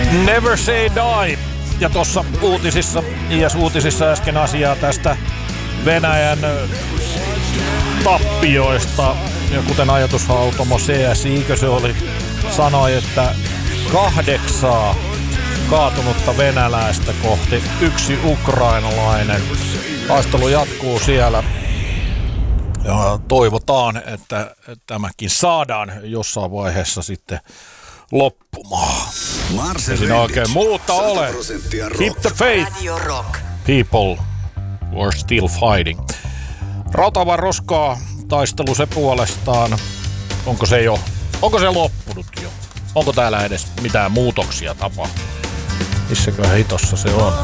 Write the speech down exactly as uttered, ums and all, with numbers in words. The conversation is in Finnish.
Never Say Die. Ja tuossa uutisissa, I S-uutisissa äsken asiaa tästä Venäjän tappioista. Ja kuten ajatushautomo C S I, se oli, sanoi, että kahdeksaa kaatunutta venäläistä kohti yksi ukrainalainen. Taistelu jatkuu siellä. Ja toivotaan, että tämäkin saadaan jossain vaiheessa sitten loppumaan. Ei siinä oikein muuta ole. Keep the faith, people who are still fighting. Rautavan roskaa taistelu se puolestaan. Onko se jo, onko se loppunut jo? Onko täällä edes mitään muutoksia tapahtunut? Missäkö hitossa se on?